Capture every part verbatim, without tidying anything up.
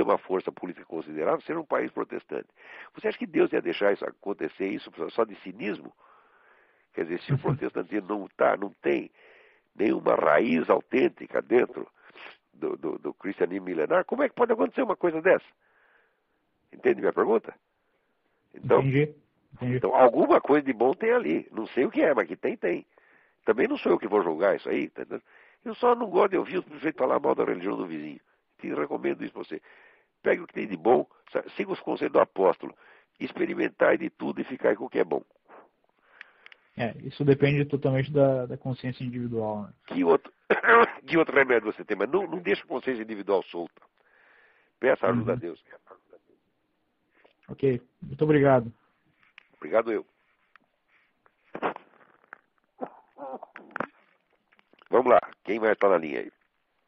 uma força política considerável, ser um país protestante. Você acha que Deus ia deixar isso acontecer, isso só de cinismo? Quer dizer, se o protestantismo não, tá, não tem nenhuma raiz autêntica dentro do, do, do cristianismo milenar, como é que pode acontecer uma coisa dessa? Entende minha pergunta? Então, entendi, entendi. então, alguma coisa de bom tem ali. Não sei o que é, mas que tem, tem. Também não sou eu que vou julgar isso aí. Entendeu? Eu só não gosto de ouvir o sujeito falar mal da religião do vizinho. Te recomendo isso pra você. Pegue o que tem de bom, siga os conselhos do apóstolo. Experimentar de tudo e ficar com o que é bom. É, isso depende totalmente da, da consciência individual, né? Que outro, que outro remédio você tem? Mas não, não deixa a consciência individual solta. Peça ajuda Uhum. a Deus. Ok, muito obrigado. Obrigado eu. Vamos lá. Quem vai estar na linha aí?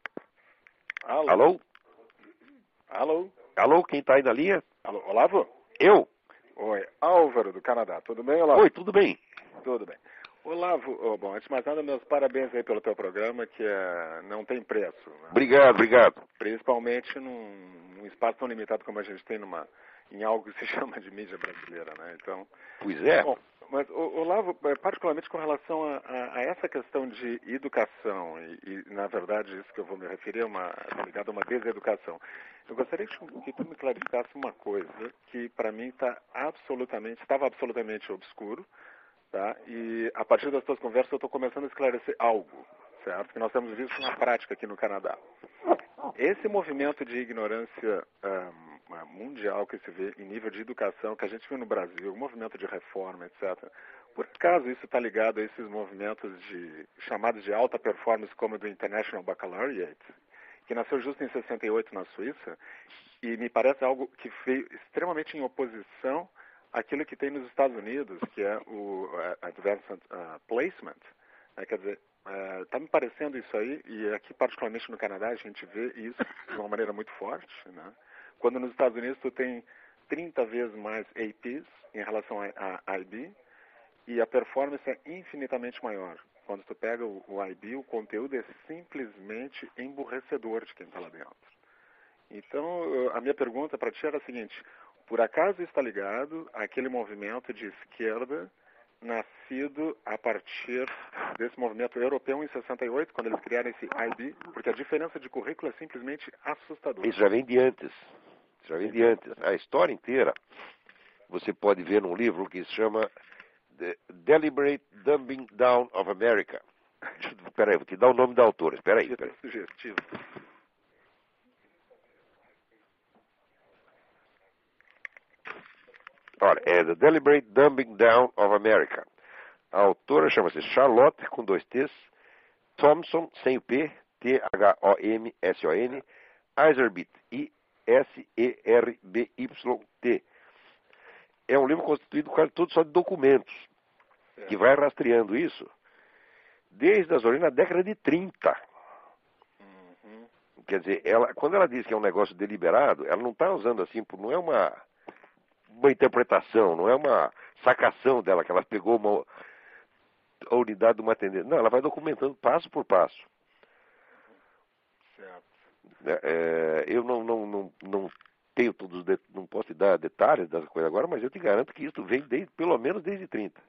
Alô? Alô? Alô? Alô, quem está aí na linha? Alô, Olavo? Eu? Oi, Álvaro, do Canadá. Tudo bem, Olavo? Oi, tudo bem? Tudo bem. Olavo, oh, bom, antes de mais nada, meus parabéns aí pelo teu programa, que é, não tem preço. Né? Obrigado, obrigado. Principalmente num, num espaço tão limitado como a gente tem numa, em algo que se chama de mídia brasileira, né? Então, Pois é. bom, mas, Olavo, particularmente com relação a, a, a essa questão de educação, e, e, na verdade isso que eu vou me referir é uma, ligado a uma deseducação, eu gostaria que, que tu me clarificasse uma coisa que para mim tá absolutamente, estava absolutamente obscuro, tá? E a partir das tuas conversas eu estou começando a esclarecer algo, certo? Que nós temos visto na prática aqui no Canadá. Esse movimento de ignorância um, mundial que se vê em nível de educação, que a gente viu no Brasil, o movimento de reforma, etcétera. Por acaso isso está ligado a esses movimentos de, chamados de alta performance, como o do International Baccalaureate, que nasceu justo em sessenta e oito na Suíça, e me parece algo que veio extremamente em oposição àquilo que tem nos Estados Unidos, que é o uh, Advanced uh, Placement, né? Quer dizer, está uh, me parecendo isso aí, e aqui particularmente no Canadá a gente vê isso de uma maneira muito forte, né? Quando nos Estados Unidos tu tem trinta vezes mais A Ps em relação a, a I B, e a performance é infinitamente maior. Quando tu pega o, o I B, o conteúdo é simplesmente emburrecedor de quem está lá dentro. Então, a minha pergunta para ti era a seguinte: por acaso está ligado àquele movimento de esquerda nascido a partir desse movimento europeu em sessenta e oito, quando eles criaram esse I B? Porque a diferença de currículo é simplesmente assustadora. Isso já vem de antes. Isso já vem de antes. A história inteira você pode ver num livro que se chama The Deliberate Dumbing Down of America. Espera aí, vou te dar o nome da autora. Espera aí. Espera aí. Sugestivo. Olha, é The Deliberate Dumbing Down of America. A autora chama-se Charlotte, com dois T's, Thompson, sem o P, T H O M S O N, Iserbit, I S E R B Y T. É um livro constituído quase todo só de documentos, é. que vai rastreando isso desde as origens da década de trinta. Uhum. Quer dizer, ela, quando ela diz que é um negócio deliberado, ela não está usando assim, não é uma... uma interpretação, não é uma sacação dela, que ela pegou uma a unidade de uma tendência. Não, ela vai documentando passo por passo. Certo. É, eu não, não, não, não tenho todos, não posso te dar detalhes dessa coisa agora, mas eu te garanto que isso vem desde, pelo menos desde trinta.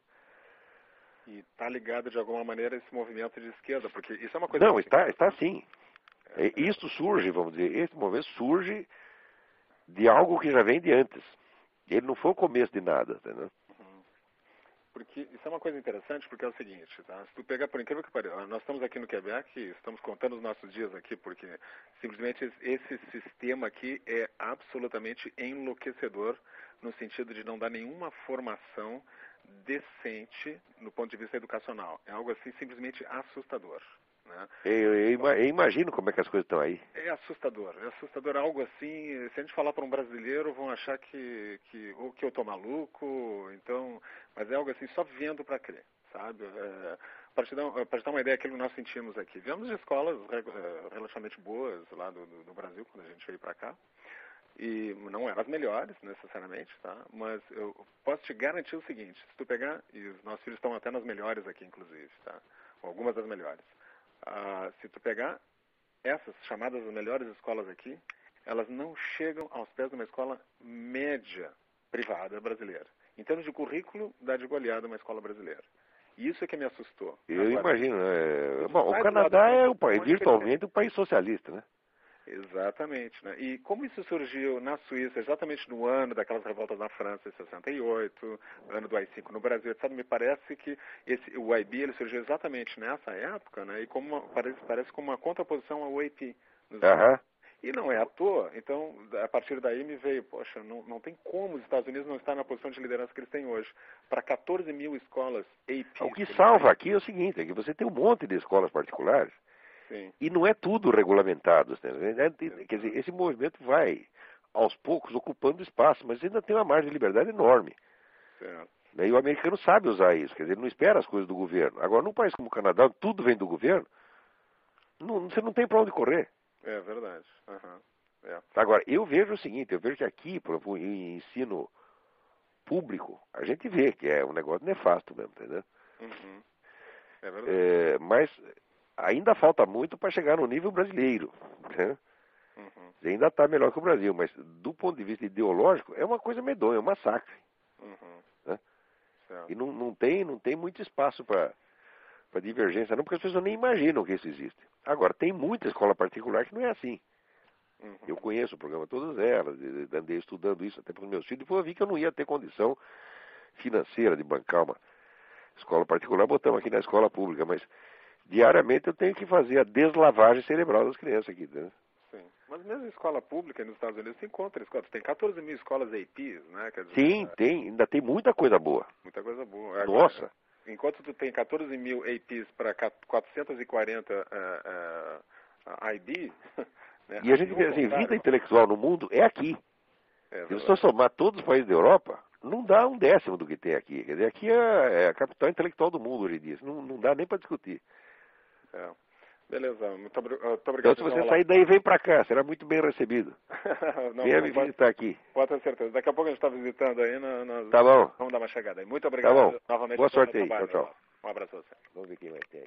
E está ligado de alguma maneira a esse movimento de esquerda, porque isso é uma coisa... Não, está, está sim. É, isso surge, vamos dizer, esse movimento surge de algo que já vem de antes. Ele não foi o começo de nada, entendeu? Uhum. Porque isso é uma coisa interessante, porque é o seguinte, tá? Se tu pegar, por incrível que pareça, nós estamos aqui no Quebec, estamos contando os nossos dias aqui, porque simplesmente esse sistema aqui é absolutamente enlouquecedor, no sentido de não dar nenhuma formação decente no ponto de vista educacional. É algo assim simplesmente assustador. Né? Eu, eu, eu imagino como é que as coisas estão aí. É assustador, é assustador, algo assim, se a gente falar para um brasileiro, vão achar que, que, ou que eu tô maluco, então, mas é algo assim, só vendo para crer, sabe? É, para te, dar, te dar uma ideia, aquilo que nós sentimos aqui, viemos de escolas é, relativamente boas lá do, do, do Brasil, quando a gente veio para cá, e não eram as melhores, necessariamente, tá? Mas eu posso te garantir o seguinte, se tu pegar, e os nossos filhos estão até nas melhores aqui, inclusive, tá? Algumas das melhores. Uh, se tu pegar essas chamadas as melhores escolas aqui, elas não chegam aos pés de uma escola média privada brasileira. Em termos de currículo, dá de goleada uma escola brasileira. E isso é que me assustou. Eu Agora, imagino. É... Bom, o sai do Canadá lado é do- um país, onde virtualmente um país socialista, né? Exatamente, né? E como isso surgiu na Suíça, exatamente no ano daquelas revoltas na França em sessenta e oito, ano do A I cinco no Brasil, sabe? Me parece que esse, o I B ele surgiu exatamente nessa época, né? E como uma, parece, parece como uma contraposição ao A P. Nos Aham. E não é à toa. Então, a partir daí me veio, poxa, não, não tem como os Estados Unidos não estar na posição de liderança que eles têm hoje. Para catorze mil escolas A P. O que salva aqui é o seguinte, é que você tem um monte de escolas particulares. Sim. E não é tudo regulamentado. Né? Quer dizer, esse movimento vai, aos poucos, ocupando espaço, mas ainda tem uma margem de liberdade enorme. Certo. E o americano sabe usar isso, quer dizer, ele não espera as coisas do governo. Agora, num país como o Canadá, onde tudo vem do governo, não, você não tem para onde correr. É verdade. Uhum. É. Agora, eu vejo o seguinte, eu vejo que aqui, por exemplo, em ensino público, a gente vê que é um negócio nefasto mesmo, entendeu? Uhum. É verdade. É, mas ainda falta muito para chegar no nível brasileiro, né? Uhum. Ainda está melhor que o Brasil, mas do ponto de vista ideológico é uma coisa medonha, é um massacre. Uhum. Né? Certo. E não, não, tem, não tem muito espaço para divergência, não, porque as pessoas nem imaginam que isso existe. Agora, tem muita escola particular que não é assim. Uhum. Eu conheço o programa, todas elas, andei estudando isso até para os meus filhos, depois eu vi que eu não ia ter condição financeira de bancar uma escola particular, botamos aqui na escola pública, mas diariamente eu tenho que fazer a deslavagem cerebral das crianças aqui, né? Sim. Mas mesmo em escola pública nos Estados Unidos, você encontra escolas. Tem catorze mil escolas A Ps, né? Quer dizer, Sim, é, tem, ainda tem muita coisa boa. muita coisa boa. Agora, Nossa! enquanto tu tem catorze mil A Ps para quatrocentos e quarenta uh, uh, I B, né? E a gente vê assim, vida intelectual no mundo é aqui. É Se você somar todos os países da Europa, não dá um décimo do que tem aqui. Quer dizer, aqui é, é a capital intelectual do mundo hoje em dia. Não, não dá nem para discutir. É. Beleza, muito, obri muito obrigado. Então, se você sair daí, vem para cá. Será muito bem recebido. não, Venha não, me pode, visitar aqui. Pode ter certeza. Daqui a pouco a gente está visitando aí. Na, na... Tá bom. Vamos dar uma chegada aí. Muito obrigado. Tá bom. Novamente. Boa sorte aí. Trabalho. Tchau, tchau. Um abraço a você. Vamos ver quem vai ter aí.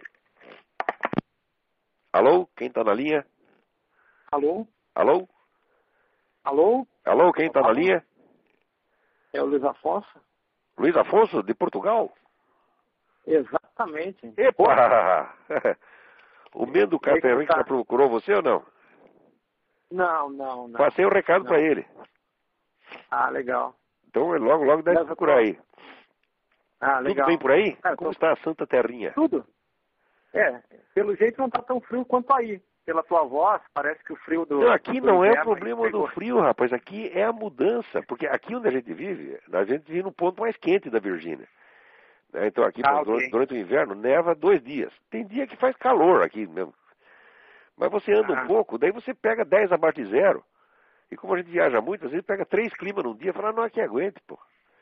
Alô? Quem está na linha? Alô? Alô? Alô? Alô? Quem está na linha? É o Luiz Afonso? Luiz Afonso, de Portugal? Exatamente. Epa! O Mendo E aí, como Caterwin tá? já procurou você ou não? Não, não, não. Passei o recado Não. para ele. Ah, legal. Então ele logo, logo deve Mas eu procurar tô- aí. Ah, legal. Tudo bem por aí? Cara, Como tô- está a Santa Terrinha? Tudo. É, pelo jeito não tá tão frio quanto aí. Pela tua voz, parece que o frio do. Não, aqui do não é o inverno problema pegou. do frio, rapaz. Aqui é a mudança. Porque aqui onde a gente vive, a gente vive no ponto mais quente da Virgínia. Né? Então aqui, Ah, durante, ok. durante o inverno, neva dois dias. Tem dia que faz calor aqui mesmo. Mas você anda Ah. um pouco, daí você pega dez abaixo de zero. E como a gente viaja muito, às vezes pega três climas num dia e fala, não, aqui aguente, pô.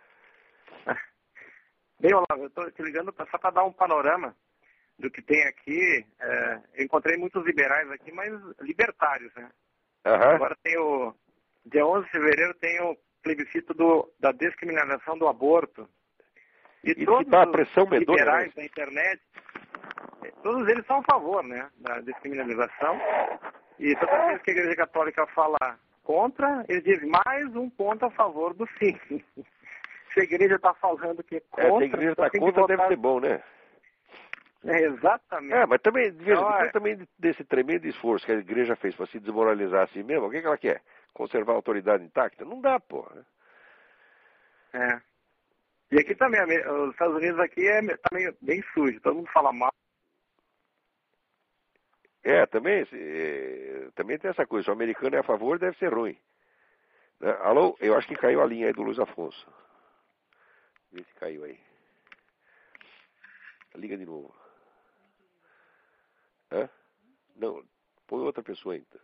Bem, Olavo, eu tô te ligando pra- só para dar um panorama do que tem aqui. É, eu encontrei muitos liberais aqui, mas libertários, né? Aham. Agora tem o. Dia onze de fevereiro tem o plebiscito do, da descriminalização do aborto. E Isso que todos dá a os pressão medonha, liberais né? da internet, eh, todos eles são a favor, né, da descriminalização. E toda vez que a Igreja Católica fala contra, eles dizem mais um ponto a favor do sim. Se a igreja está falando que é É, se contra, a igreja então está tem que contra, deve votar- ser bom, né? É, exatamente. É, mas também, de vez em Não, quando, é. também desse tremendo esforço que a igreja fez para se desmoralizar assim mesmo, o que, que ela quer? Conservar a autoridade intacta? Não dá, pô. É. E aqui também, a me- os Estados Unidos aqui é me- tá meio bem sujo, todo mundo fala mal. É, também, se- eh, também tem essa coisa, se o americano é a favor, deve ser ruim. Né? Alô? Eu acho que caiu a linha aí do Luiz Afonso. Vê se caiu aí. Liga de novo. Hã? Não, põe outra pessoa ainda.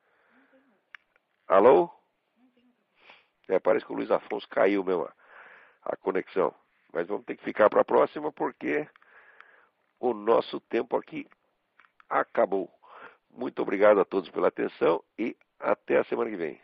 Alô? É, parece que o Luiz Afonso caiu mesmo a, a conexão. Mas vamos ter que ficar para a próxima porque o nosso tempo aqui acabou. Muito obrigado a todos pela atenção e até a semana que vem.